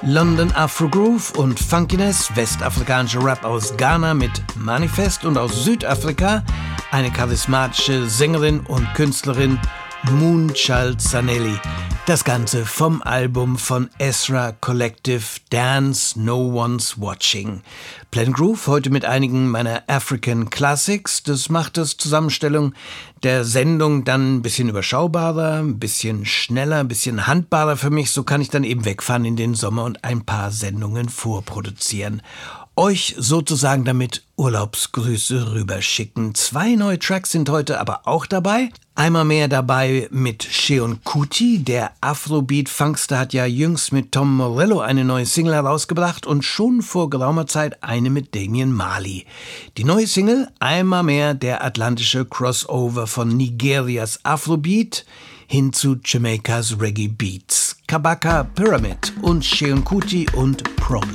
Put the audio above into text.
London Afro Groove und Funkiness, westafrikanischer Rap aus Ghana mit Manifest und aus Südafrika eine charismatische Sängerin und Künstlerin Moonchild Zanele. Das Ganze vom Album von Ezra Collective Dance No One's Watching. Planet Groove heute mit einigen meiner African Classics. Das macht das Zusammenstellung der Sendung dann ein bisschen überschaubarer, ein bisschen schneller, ein bisschen handbarer für mich. So kann ich dann eben wegfahren in den Sommer und ein paar Sendungen vorproduzieren. Euch sozusagen damit Urlaubsgrüße rüberschicken. 2 neue Tracks sind heute aber auch dabei. Einmal mehr dabei mit Seun Kuti. Der Afrobeat-Funkster hat ja jüngst mit Tom Morello eine neue Single herausgebracht und schon vor geraumer Zeit eine mit Damian Marley. Die neue Single, einmal mehr der atlantische Crossover von Nigerias Afrobeat hin zu Jamaikas Reggae Beats. Kabaka Pyramid und Seun Kuti und Problem.